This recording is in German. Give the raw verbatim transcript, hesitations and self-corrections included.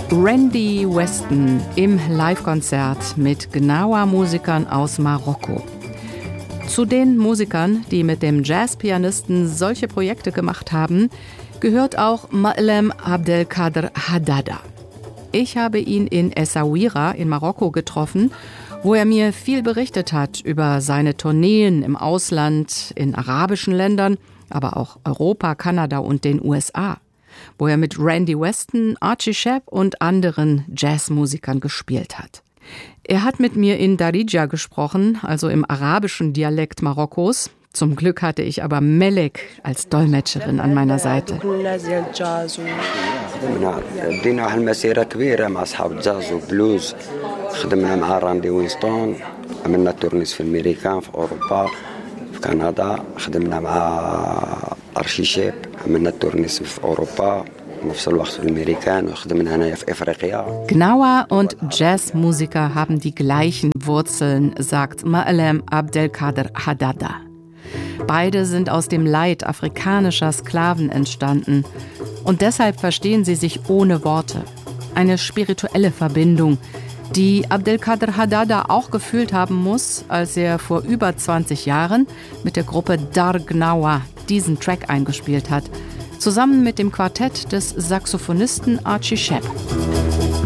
Randy Weston im Live-Konzert mit Gnawa-Musikern aus Marokko. Zu den Musikern, die mit dem Jazzpianisten solche Projekte gemacht haben, gehört auch Ma'lem Abdelkader Haddada. Ich habe ihn in Essaouira in Marokko getroffen, wo er mir viel berichtet hat über seine Tourneen im Ausland, in arabischen Ländern, aber auch Europa, Kanada und den U S A, wo er mit Randy Weston, Archie Shepp und anderen Jazzmusikern gespielt hat. Er hat mit mir in Darija gesprochen, also im arabischen Dialekt Marokkos. Zum Glück hatte ich aber Melek als Dolmetscherin an meiner Seite. بدينا واحد المسيرة كبيرة مع أصحاب الجاز وبلوز. خدمنا مع راندي وينستون، عملنا تورنيس في أمريكا في أوروبا في كندا. خدمنا مع أرشي شيب، عملنا تورنيس في أوروبا نفس الوقت في الأمريكان وخدمنا هنا في إفريقيا. Gnawa und Jazzmusiker haben die gleichen Wurzeln, sagt Ma'lem Abdelkader Haddada. Beide sind aus dem Leid afrikanischer Sklaven entstanden. Und deshalb verstehen sie sich ohne Worte. Eine spirituelle Verbindung, die Abdelkader Haddada auch gefühlt haben muss, als er vor über zwanzig Jahren mit der Gruppe Dar Gnawa diesen Track eingespielt hat, zusammen mit dem Quartett des Saxophonisten Archie Shepp.